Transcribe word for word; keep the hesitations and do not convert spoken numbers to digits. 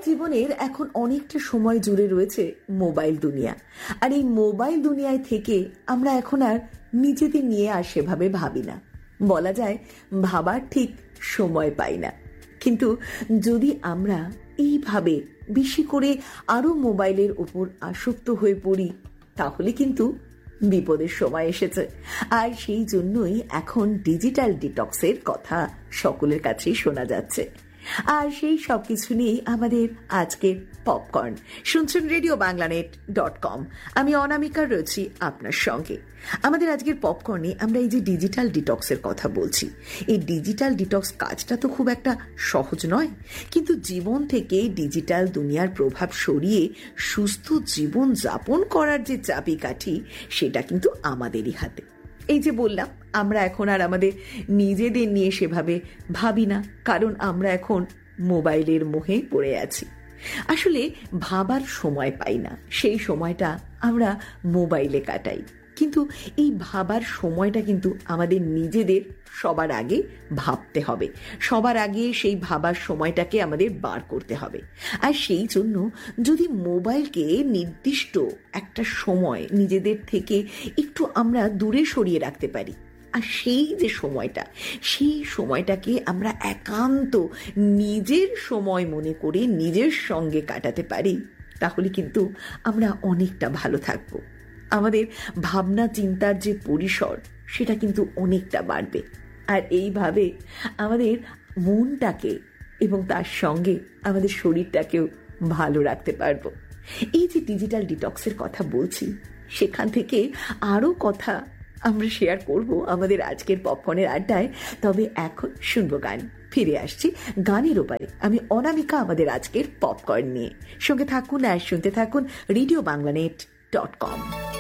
জীবনের এখন অনেকটা সময় জুড়ে রয়েছে মোবাইল দুনিয়া। আর এই মোবাইল দুনিয়ায় থেকে আমরা এখন আর নিজেদের নিয়ে আর সেভাবে ভাবি না, বলা যায় ভাবার ঠিক সময় পাই না। কিন্তু যদি আমরা এইভাবে বেশি করে আরো মোবাইলের উপর আসক্ত হয়ে পড়ি, তাহলে কিন্তু বিপদের সময় এসেছে। আর সেই জন্যই এখন ডিজিটাল ডিটক্সের কথা সকলের কাছেই শোনা যাচ্ছে। আর সেই সব কিছু নিয়ে আমাদের আজকের পপকর্ন। শুনছেন রেডিও বাংলানেট ডট কম। আমি অনামিকা রয়েছি আপনার সঙ্গে। আমাদের আজকের পপকর্নে আমরা এই যে ডিজিটাল ডিটক্সের কথা বলছি, এই ডিজিটাল ডিটক্স কাজটা তো খুব একটা সহজ নয়, কিন্তু জীবন থেকে ডিজিটাল দুনিয়ার প্রভাব সরিয়ে সুস্থ জীবন যাপন করার যে চাবিকাঠি, সেটা কিন্তু আমাদেরই হাতে। এই যে বললাম, আমরা এখন আর আমাদের নিজেদের নিয়ে সেভাবে ভাবি না, কারণ আমরা এখন মোবাইলের মোহে পড়ে আছি। আসলে ভাবার সময় পাই না, সেই সময়টা আমরা মোবাইলে কাটাই। কিন্তু এই ভাবার সময়টা কিন্তু আমাদের নিজেদের সবার আগে ভাবতে হবে, সবার আগে সেই ভাবার সময়টাকে আমাদের বার করতে হবে। আর সেই জন্য যদি মোবাইলকে নির্দিষ্ট একটা সময় নিজেদের থেকে একটু আমরা দূরে সরিয়ে রাখতে পারি, আর সেই যে সময়টা, সেই সময়টাকে আমরা একান্ত নিজের সময় মনে করে নিজের সঙ্গে কাটাতে পারি, তাহলে কিন্তু আমরা অনেকটা ভালো থাকবো। আমাদের ভাবনা চিন্তার যে পরিসর, সেটা কিন্তু অনেকটা বাড়বে। আর এইভাবে আমাদের মনটাকে এবং তার সঙ্গে আমাদের শরীরটাকেও ভালো রাখতে পারবো। এই যে ডিজিটাল ডিটক্সের কথা বলছি, সেখান থেকে আরও কথা আমরা শেয়ার করব আমাদের আজকের পপকর্নের আড্ডায়। তবে এখন শুনবো গান। ফিরে আসছি গানের ওপারে। আমি অনামিকা আমাদের আজকের পপকর্ন নিয়ে। সঙ্গে থাকুন আর শুনতে থাকুন রেডিও বাংলানেট ডট কম।